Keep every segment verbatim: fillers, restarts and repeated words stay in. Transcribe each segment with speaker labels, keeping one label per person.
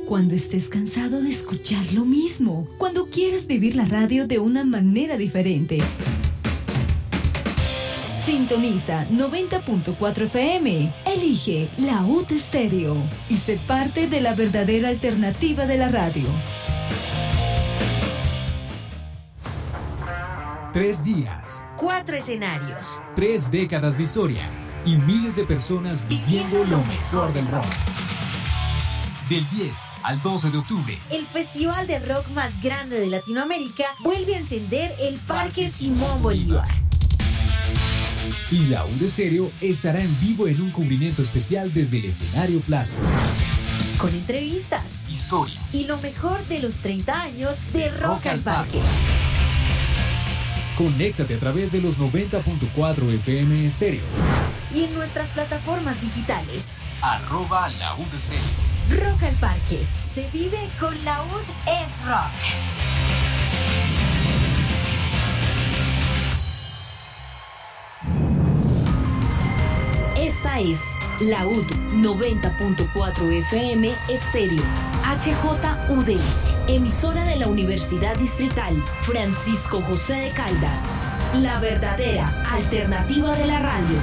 Speaker 1: Cuando estés cansado de escuchar lo mismo. Cuando quieras vivir la radio de una manera diferente. Sintoniza noventa punto cuatro F M. Elige la U T Estéreo y sé parte de la verdadera alternativa de la radio.
Speaker 2: Tres días.
Speaker 3: Cuatro escenarios.
Speaker 2: Tres décadas de historia. Y miles de personas viviendo lo mejor del rock. Del diez al doce de octubre.
Speaker 3: El festival de rock más grande de Latinoamérica vuelve a encender el Parque Simón Bolívar.
Speaker 2: Y la U de Stereo estará en vivo en un cubrimiento especial desde el escenario Plaza.
Speaker 3: Con entrevistas,
Speaker 2: historias
Speaker 3: y lo mejor de los treinta años de Rock, rock al Parque.
Speaker 2: Conéctate a través de los noventa punto cuatro F M Stereo.
Speaker 3: Y en nuestras plataformas digitales.
Speaker 2: Arroba la U de Stereo.
Speaker 3: Rock al Parque. Se vive con la U D es rock. Esta es la U D noventa punto cuatro F M Estéreo, H J U D, emisora de la Universidad Distrital Francisco José de Caldas, la verdadera alternativa de la radio.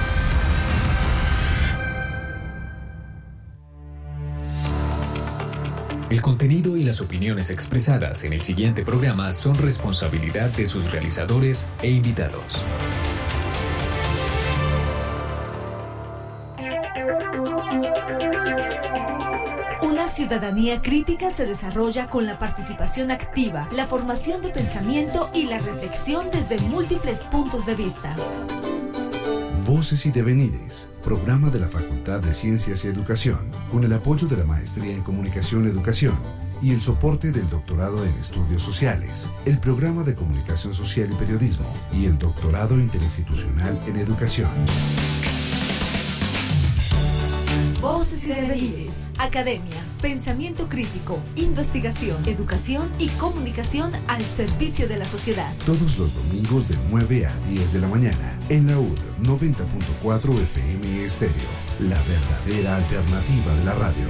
Speaker 2: El contenido y las opiniones expresadas en el siguiente programa son responsabilidad de sus realizadores e invitados.
Speaker 1: Una ciudadanía crítica se desarrolla con la participación activa, la formación de pensamiento y la reflexión desde múltiples puntos de vista.
Speaker 4: Voces y Devenires, programa de la Facultad de Ciencias y Educación, con el apoyo de la Maestría en Comunicación y Educación y el soporte del Doctorado en Estudios Sociales, el Programa de Comunicación Social y Periodismo y el Doctorado Interinstitucional en Educación.
Speaker 1: Voces y Devenires, academia, pensamiento crítico, investigación, educación y comunicación al servicio de la sociedad. Todos los domingos de nueve a diez de la mañana en la U D noventa punto cuatro F M Estéreo, la verdadera alternativa de la radio.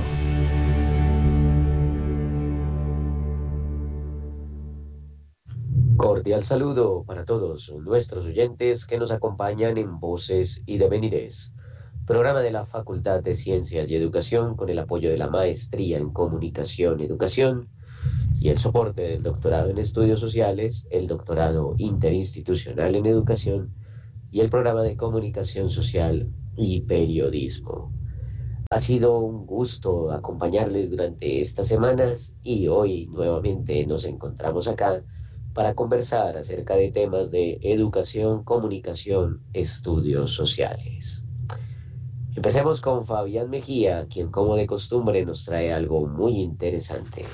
Speaker 5: Cordial saludo para todos nuestros oyentes que nos acompañan en Voces y Devenires, programa de la Facultad de Ciencias y Educación con el apoyo de la Maestría en Comunicación y Educación y el soporte del Doctorado en Estudios Sociales, el Doctorado Interinstitucional en Educación y el Programa de Comunicación Social y Periodismo. Ha sido un gusto acompañarles durante estas semanas y hoy nuevamente nos encontramos acá para conversar acerca de temas de educación, comunicación, estudios sociales. Empecemos con Fabián Mejía, quien como de costumbre nos trae algo muy interesante.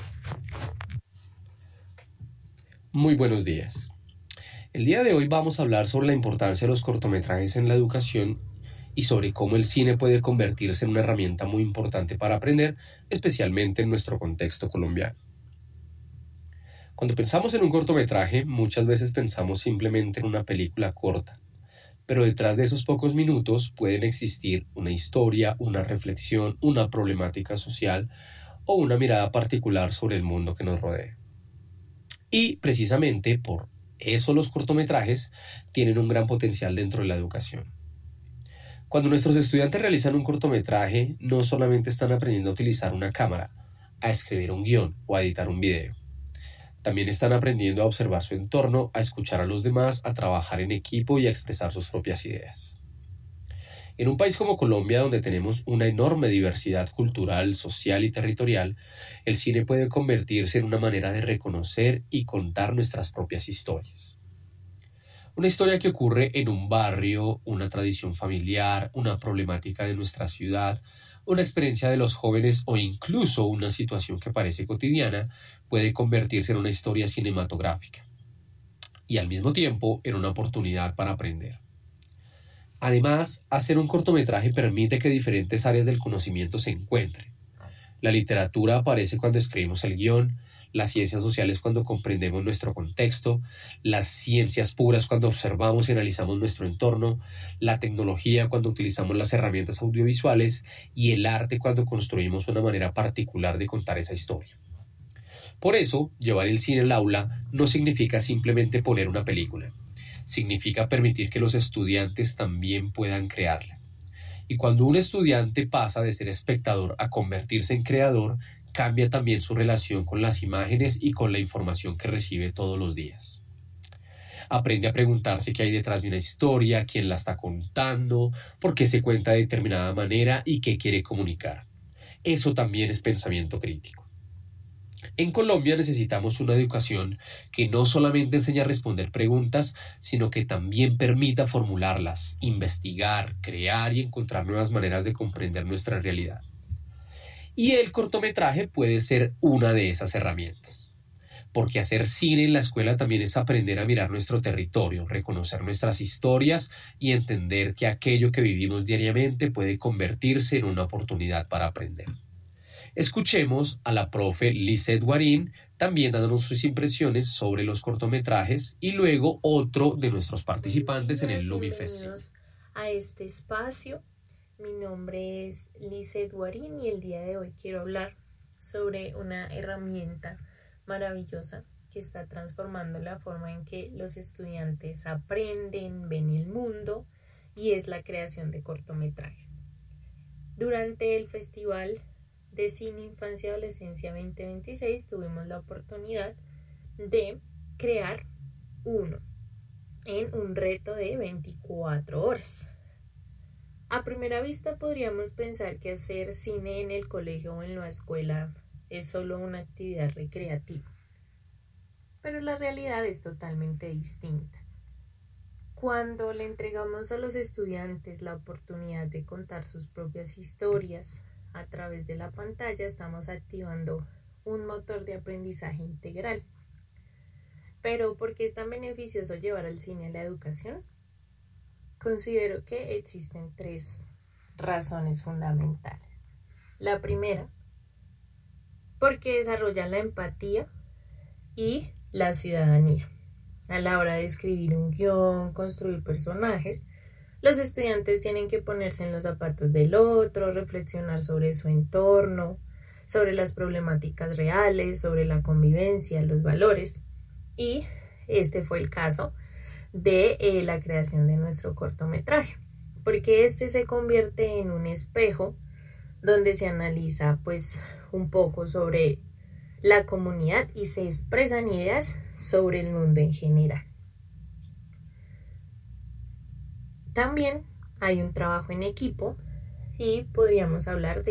Speaker 6: Muy buenos días. El día de hoy vamos a hablar sobre la importancia de los cortometrajes en la educación y sobre cómo el cine puede convertirse en una herramienta muy importante para aprender, especialmente en nuestro contexto colombiano. Cuando pensamos en un cortometraje, muchas veces pensamos simplemente en una película corta. Pero detrás de esos pocos minutos pueden existir una historia, una reflexión, una problemática social o una mirada particular sobre el mundo que nos rodea. Y precisamente por eso los cortometrajes tienen un gran potencial dentro de la educación. Cuando nuestros estudiantes realizan un cortometraje, no solamente están aprendiendo a utilizar una cámara, a escribir un guión o a editar un video. También están aprendiendo a observar su entorno, a escuchar a los demás, a trabajar en equipo y a expresar sus propias ideas. En un país como Colombia, donde tenemos una enorme diversidad cultural, social y territorial, el cine puede convertirse en una manera de reconocer y contar nuestras propias historias. Una historia que ocurre en un barrio, una tradición familiar, una problemática de nuestra ciudad, una experiencia de los jóvenes o incluso una situación que parece cotidiana puede convertirse en una historia cinematográfica y al mismo tiempo en una oportunidad para aprender. Además, hacer un cortometraje permite que diferentes áreas del conocimiento se encuentren. La literatura aparece cuando escribimos el guión, las ciencias sociales cuando comprendemos nuestro contexto, las ciencias puras cuando observamos y analizamos nuestro entorno, la tecnología cuando utilizamos las herramientas audiovisuales y el arte cuando construimos una manera particular de contar esa historia. Por eso, llevar el cine al aula no significa simplemente poner una película, significa permitir que los estudiantes también puedan crearla. Y cuando un estudiante pasa de ser espectador a convertirse en creador, cambia también su relación con las imágenes y con la información que recibe todos los días. Aprende a preguntarse qué hay detrás de una historia, quién la está contando, por qué se cuenta de determinada manera y qué quiere comunicar. Eso también es pensamiento crítico. En Colombia necesitamos una educación que no solamente enseñe a responder preguntas, sino que también permita formularlas, investigar, crear y encontrar nuevas maneras de comprender nuestra realidad. Y el cortometraje puede ser una de esas herramientas. Porque hacer cine en la escuela también es aprender a mirar nuestro territorio, reconocer nuestras historias y entender que aquello que vivimos diariamente puede convertirse en una oportunidad para aprender. Escuchemos a la profe Lizeth Guarín también dándonos sus impresiones sobre los cortometrajes y luego otro de nuestros participantes en el LumiFest.
Speaker 7: Bienvenidos a este espacio. Mi nombre es Lizeth Guarín y el día de hoy quiero hablar sobre una herramienta maravillosa que está transformando la forma en que los estudiantes aprenden, ven el mundo, y es la creación de cortometrajes. Durante el Festival de Cine Infancia y Adolescencia veinte veintiséis tuvimos la oportunidad de crear uno en un reto de veinticuatro horas. A primera vista podríamos pensar que hacer cine en el colegio o en la escuela es solo una actividad recreativa, pero la realidad es totalmente distinta. Cuando le entregamos a los estudiantes la oportunidad de contar sus propias historias a través de la pantalla, estamos activando un motor de aprendizaje integral. Pero ¿por qué es tan beneficioso llevar el cine a la educación? Considero que existen tres razones fundamentales. La primera, porque desarrolla la empatía y la ciudadanía. A la hora de escribir un guión, construir personajes, los estudiantes tienen que ponerse en los zapatos del otro, reflexionar sobre su entorno, sobre las problemáticas reales, sobre la convivencia, los valores. Y este fue el caso de eh, la creación de nuestro cortometraje, porque este se convierte en un espejo donde se analiza pues un poco sobre la comunidad y se expresan ideas sobre el mundo en general. También hay un trabajo en equipo y podríamos hablar de